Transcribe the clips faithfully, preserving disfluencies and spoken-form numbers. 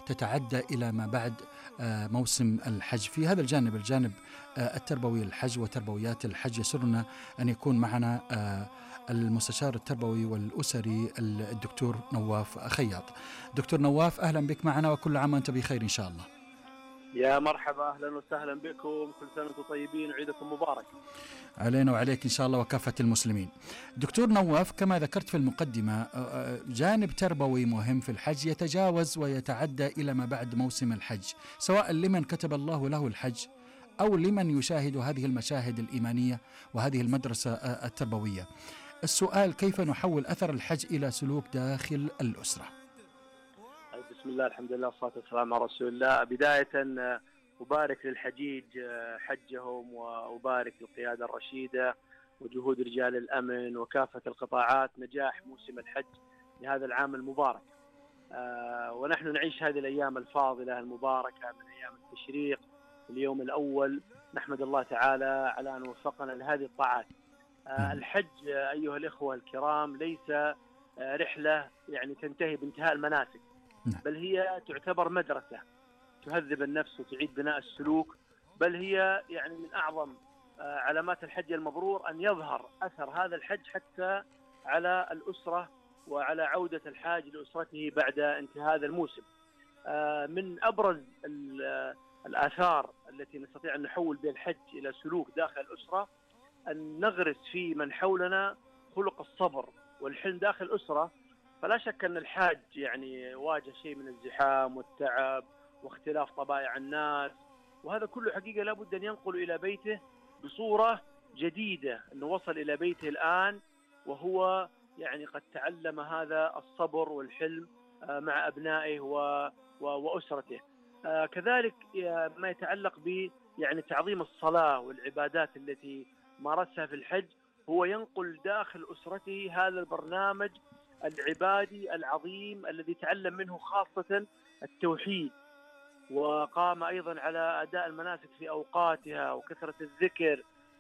تتعدى إلى ما بعد موسم الحج. في هذا الجانب، الجانب التربوي للحج وتربويات الحج، يسرنا أن يكون معنا المستشار التربوي والأسري الدكتور نواف خياط. دكتور نواف، أهلا بك معنا وكل عام وأنت بخير إن شاء الله. يا مرحبا، أهلا وسهلا بكم، كل سنة وانتم طيبين وعيدكم مبارك علينا وعليك إن شاء الله وكافة المسلمين. دكتور نواف، كما ذكرت في المقدمة، جانب تربوي مهم في الحج يتجاوز ويتعدى إلى ما بعد موسم الحج، سواء لمن كتب الله له الحج أو لمن يشاهد هذه المشاهد الإيمانية وهذه المدرسة التربوية. السؤال: كيف نحول أثر الحج إلى سلوك داخل الأسرة؟ بسم الله، الحمد لله، والصلاة والسلام على رسول الله. بداية أبارك للحجيج حجهم، وأبارك للقيادة الرشيدة وجهود رجال الأمن وكافة القطاعات نجاح موسم الحج لهذا العام المبارك. ونحن نعيش هذه الأيام الفاضلة المباركة من أيام التشريق، اليوم الأول، نحمد الله تعالى على أن وفقنا لهذه الطاعات. الحج أيها الإخوة الكرام ليس رحلة يعني تنتهي بانتهاء المناسك، بل هي تعتبر مدرسة تهذب النفس وتعيد بناء السلوك، بل هي يعني من أعظم علامات الحج المبرور أن يظهر أثر هذا الحج حتى على الأسرة وعلى عودة الحاج لأسرته بعد انتهاء هذا الموسم. من أبرز الآثار التي نستطيع أن نحول بها الحج إلى سلوك داخل الأسرة أن نغرس في من حولنا خلق الصبر والحلم داخل الأسرة. فلا شك أن الحاج يعني واجه شيء من الزحام والتعب واختلاف طبائع الناس، وهذا كله حقيقة لابد أن ينقل إلى بيته بصورة جديدة، أنه وصل إلى بيته الآن وهو يعني قد تعلم هذا الصبر والحلم مع أبنائه وأسرته. كذلك ما يتعلق ب يعني تعظيم الصلاة والعبادات التي مارسها في الحج، هو ينقل داخل أسرته هذا البرنامج العبادي العظيم الذي تعلم منه خاصة التوحيد، وقام أيضا على أداء المناسك في أوقاتها وكثرة الذكر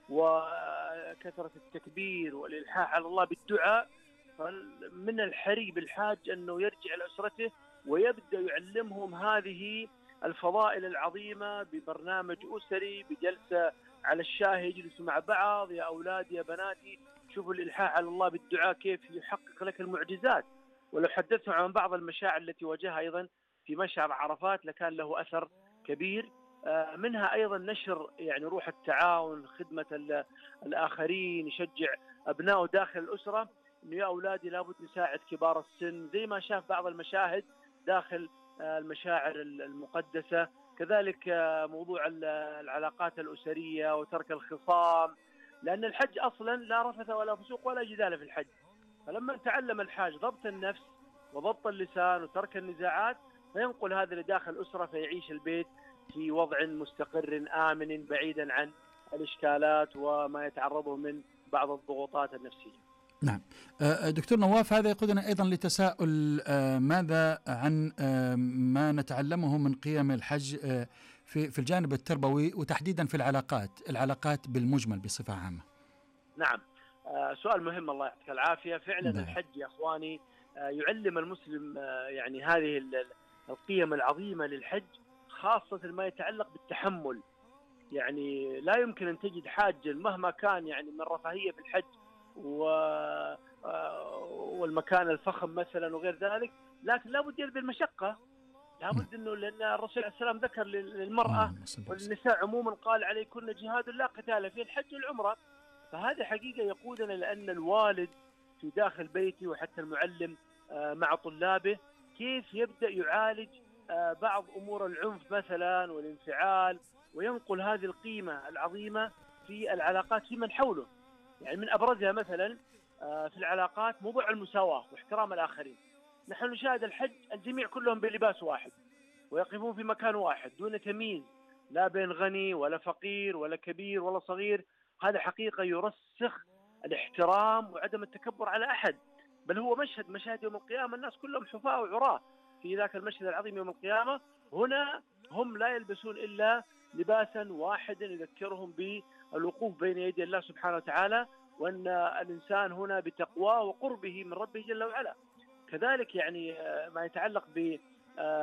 وكثرة التكبير والإلحاح على الله بالدعاء. فمن الحري بالحاج أنه يرجع إلى أسرته ويبدأ يعلمهم هذه الفضائل العظيمة ببرنامج أسري، بجلسة على الشاهي يجلسوا مع بعض، يا أولادي يا بناتي شوفوا الإلحاح على الله بالدعاء كيف يحقق لك المعجزات. ولو حدثتهم عن بعض المشاعر التي واجهها أيضا في مشعر عرفات لكان له أثر كبير. منها أيضا نشر يعني روح التعاون، خدمة الآخرين، يشجع أبنائه داخل الأسرة إنه يا أولادي لابد نساعد كبار السن، زي ما شاف بعض المشاهد داخل المشاعر المقدسة. كذلك موضوع العلاقات الأسرية وترك الخصام، لأن الحج أصلا لا رفث ولا فسوق ولا جدال في الحج. فلما تعلم الحاج ضبط النفس وضبط اللسان وترك النزاعات، فينقل هذا لداخل الأسرة، فيعيش البيت في وضع مستقر آمن بعيدا عن الإشكالات وما يتعرضه من بعض الضغوطات النفسية. نعم دكتور نواف، هذا يقودنا أيضا لتساؤل: ماذا عن ما نتعلمه من قيم الحج في في الجانب التربوي وتحديدا في العلاقات العلاقات بالمجمل بصفة عامة؟ نعم، سؤال مهم، الله يعطيك العافية. فعلا ده. الحج يا أخواني يعلم المسلم يعني هذه القيم العظيمة للحج، خاصة ما يتعلق بالتحمل. يعني لا يمكن أن تجد حاجا مهما كان يعني من رفاهية في الحج والمكان الفخم مثلا وغير ذلك، لكن لابد يلبي المشقة، لابد أنه، لأن الرسول عليه السلام ذكر للمرأة والنساء عموما قال عليكن جهاد لا قتال فيه، الحج والعمرة. فهذا حقيقة يقودنا لأن الوالد في داخل بيته وحتى المعلم مع طلابه كيف يبدأ يعالج بعض أمور العنف مثلا والانفعال، وينقل هذه القيمة العظيمة في العلاقات في من حوله. يعني من أبرزها مثلا في العلاقات موضوع المساواة واحترام الآخرين. نحن نشاهد الحج الجميع كلهم بلباس واحد ويقفون في مكان واحد دون تمييز، لا بين غني ولا فقير ولا كبير ولا صغير. هذا حقيقة يرسخ الاحترام وعدم التكبر على أحد، بل هو مشهد مشاهد يوم القيامة، الناس كلهم حفاة وعراة في ذاك المشهد العظيم يوم القيامة. هنا هم لا يلبسون إلا لباسا واحدا يذكرهم بالوقوف بين يدي الله سبحانه وتعالى، وأن الإنسان هنا بتقواه وقربه من ربه جل وعلا. كذلك يعني ما يتعلق ب